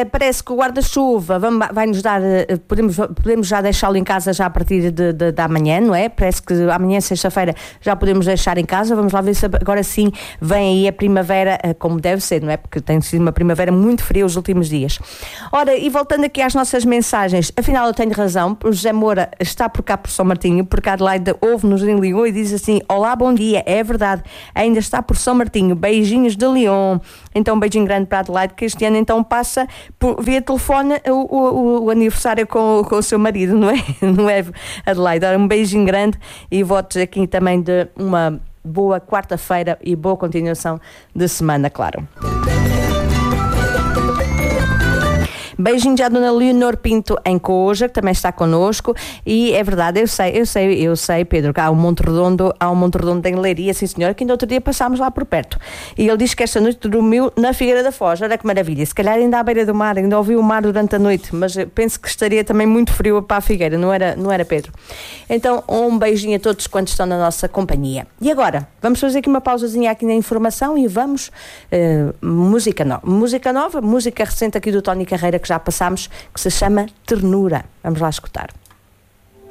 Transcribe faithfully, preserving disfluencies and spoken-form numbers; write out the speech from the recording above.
uh, parece que o guarda-chuva vamos, vai-nos dar, uh, podemos, podemos já deixá-lo em casa já a partir de, de, de amanhã, não é? Parece que amanhã, sexta-feira, já podemos deixar em casa. Vamos lá ver se agora sim vem aí a primavera, uh, como deve ser, não é? Porque tem sido uma primavera muito fria os últimos dias. Ora, e voltando aqui às nossas mensagens, afinal eu tenho razão, o José Moura está por cá por São Martinho, porque a Adelaide ouve-nos em Lyon e diz assim: olá, bom dia, é verdade, ainda está por São Martinho, beijinhos de Lyon. Então um beijinho grande para a Adelaide, que este ano então passa por, via telefone o, o, o aniversário com, com o seu marido, não é? Não é, Adelaide? Um beijinho grande e votos aqui também de uma boa quarta-feira e boa continuação de semana, claro. Beijinho já à dona Leonor Pinto em Coja, que também está connosco. E é verdade, eu sei, eu sei, eu sei, Pedro, que há um Monte Redondo, há um Monte Redondo em Leiria, sim senhor, que ainda outro dia passámos lá por perto. E ele diz que esta noite dormiu na Figueira da Foz. Olha que maravilha, se calhar ainda à beira do mar, ainda ouviu o mar durante a noite, mas penso que estaria também muito frio para a Figueira, não era, não era, Pedro? Então, um beijinho a todos quantos estão na nossa companhia. E agora, vamos fazer aqui uma pausazinha aqui na informação e vamos, uh, música nova, música nova, música recente aqui do Tony Carreira, que já passámos, que se chama Ternura. Vamos lá escutar.